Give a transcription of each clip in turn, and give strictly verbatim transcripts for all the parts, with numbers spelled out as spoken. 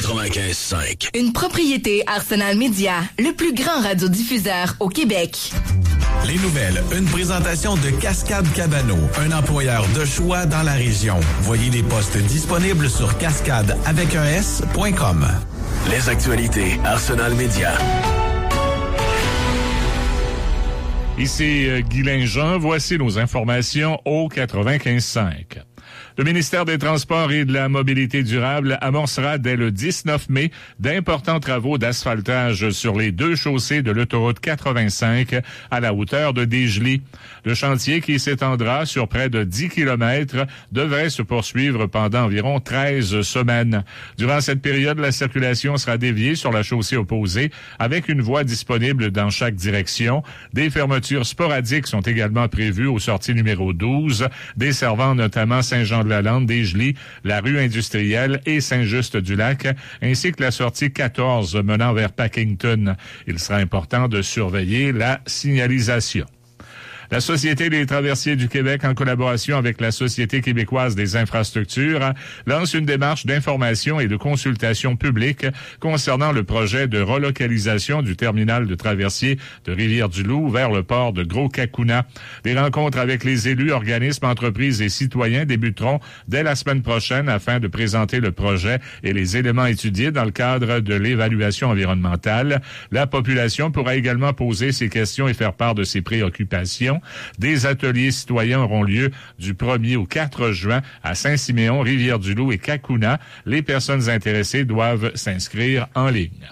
quatre-vingt-quinze cinq. Une propriété Arsenal Média, le plus grand radiodiffuseur au Québec. Les nouvelles, une présentation de Cascade Cabano, un employeur de choix dans la région. Voyez les postes disponibles sur cascade avec un S point com. Les actualités Arsenal Média. Ici Guylain Jean, voici nos informations au quatre-vingt-quinze cinq. Le ministère des Transports et de la Mobilité durable amorcera dès le dix-neuf mai d'importants travaux d'asphaltage sur les deux chaussées de l'autoroute quatre-vingt-cinq à la hauteur de Desjely. Le chantier, qui s'étendra sur près de dix kilomètres, devrait se poursuivre pendant environ treize semaines. Durant cette période, la circulation sera déviée sur la chaussée opposée avec une voie disponible dans chaque direction. Des fermetures sporadiques sont également prévues aux sorties numéro douze, desservant notamment Saint-Jean-de-la-Lande, Desjely, la rue industrielle et Saint-Just-du-Lac, ainsi que la sortie quatorze menant vers Packington. Il sera important de surveiller la signalisation. La Société des traversiers du Québec, en collaboration avec la Société québécoise des infrastructures, lance une démarche d'information et de consultation publique concernant le projet de relocalisation du terminal de traversier de Rivière-du-Loup vers le port de Gros-Cacouna. Les rencontres avec les élus, organismes, entreprises et citoyens débuteront dès la semaine prochaine afin de présenter le projet et les éléments étudiés dans le cadre de l'évaluation environnementale. La population pourra également poser ses questions et faire part de ses préoccupations. Des ateliers citoyens auront lieu du premier au quatre juin à Saint-Siméon, Rivière-du-Loup et Cacouna. Les personnes intéressées doivent s'inscrire en ligne.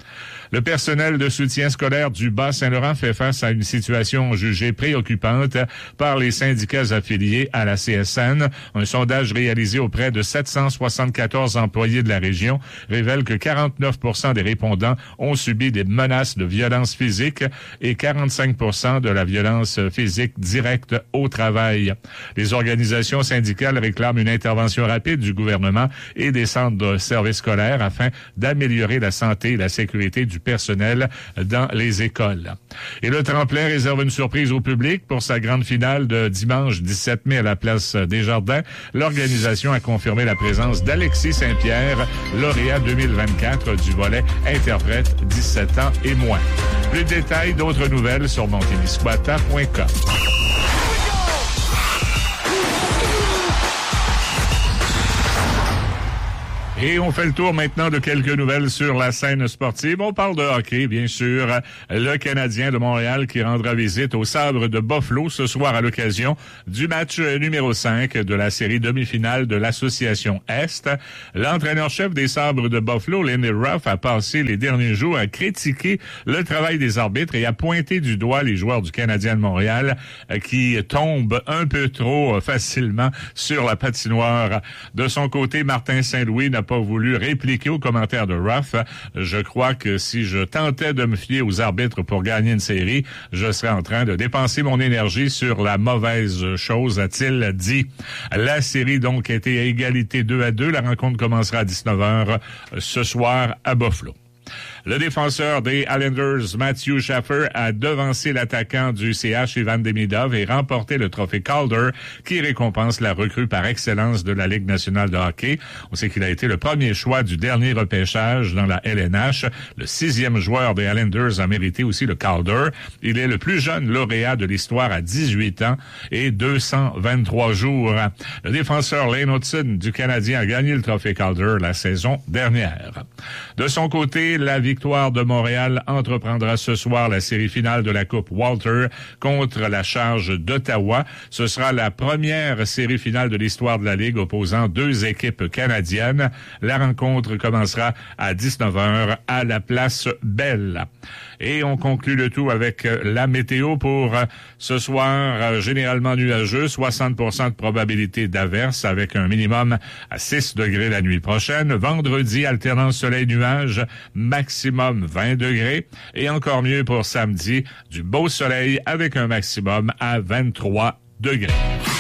Le personnel de soutien scolaire du Bas-Saint-Laurent fait face à une situation jugée préoccupante par les syndicats affiliés à la C S N. Un sondage réalisé auprès de sept cent soixante-quatorze employés de la région révèle que quarante-neuf pour cent des répondants ont subi des menaces de violence physique et quarante-cinq pour cent de la violence physique directe au travail. Les organisations syndicales réclament une intervention rapide du gouvernement et des centres de services scolaires afin d'améliorer la santé et la sécurité du personnel dans les écoles. Et le tremplin réserve une surprise au public pour sa grande finale de dimanche dix-sept mai à la place des Jardins. L'organisation a confirmé la présence d'Alexis Saint-Pierre, lauréat deux mille vingt-quatre du volet interprète dix-sept ans et moins. Plus de détails, d'autres nouvelles sur montémiscouata point com. Et on fait le tour maintenant de quelques nouvelles sur la scène sportive. On parle de hockey, bien sûr. Le Canadien de Montréal qui rendra visite au Sabre de Buffalo ce soir à l'occasion du match numéro cinq de la série demi-finale de l'Association Est. L'entraîneur-chef des Sabres de Buffalo, Lindy Ruff, a passé les derniers jours à critiquer le travail des arbitres et à pointer du doigt les joueurs du Canadien de Montréal qui tombent un peu trop facilement sur la patinoire. De son côté, Martin Saint-Louis n'a pas voulu répliquer aux commentaires de Ruff. Je crois que si je tentais de me fier aux arbitres pour gagner une série, je serais en train de dépenser mon énergie sur la mauvaise chose, a-t-il dit. La série donc a été à égalité deux à deux. La rencontre commencera à dix-neuf heures ce soir à Buffalo. Le défenseur des Islanders, Matthew Schaffer, a devancé l'attaquant du C H, Ivan Demidov, et remporté le trophée Calder, qui récompense la recrue par excellence de la Ligue nationale de hockey. On sait qu'il a été le premier choix du dernier repêchage dans la L N H. Le sixième joueur des Islanders a mérité aussi le Calder. Il est le plus jeune lauréat de l'histoire à dix-huit ans et deux cent vingt-trois jours. Le défenseur Lane Hudson du Canadien a gagné le trophée Calder la saison dernière. De son côté, la victoire de Montréal entreprendra ce soir la série finale de la Coupe Walter contre la Charge d'Ottawa. Ce sera la première série finale de l'histoire de la Ligue opposant deux équipes canadiennes. La rencontre commencera à dix-neuf heures à la place Belle. Et on conclut le tout avec la météo pour ce soir, généralement nuageux, soixante pour cent de probabilité d'averse avec un minimum à six degrés la nuit prochaine. Vendredi, alternance soleil-nuage, maximum vingt degrés. Et encore mieux pour samedi, du beau soleil avec un maximum à vingt-trois degrés.